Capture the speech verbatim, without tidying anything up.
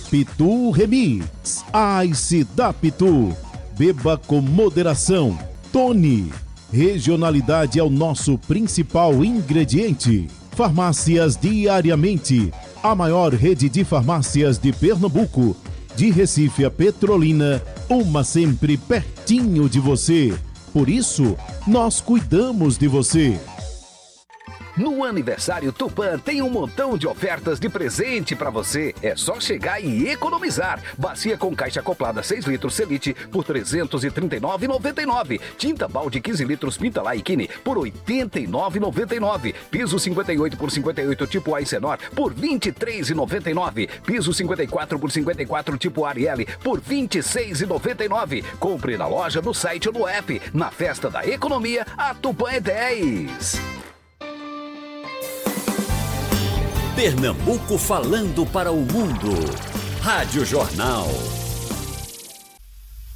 Pitu Remix, Ice da Pitu. Beba com moderação. Tony. Regionalidade é o nosso principal ingrediente. Farmácias Diariamente, a maior rede de farmácias de Pernambuco. De Recife a Petrolina, uma sempre pertinho de você. Por isso, nós cuidamos de você. No aniversário Tupã tem um montão de ofertas de presente pra você. É só chegar e economizar. Bacia com caixa acoplada seis litros Selite por trezentos e trinta e nove reais e noventa e nove centavos. Tinta balde quinze litros Pinta e Kine por oitenta e nove reais e noventa e nove centavos. Piso cinquenta e oito por cinquenta e oito tipo Aicenor por vinte e três reais e noventa e nove centavos. Piso cinquenta e quatro por cinquenta e quatro tipo Arielle por vinte e seis reais e noventa e nove centavos. Compre na loja, no site ou no app. Na festa da economia, a Tupã é dez. Pernambuco falando para o mundo. Rádio Jornal.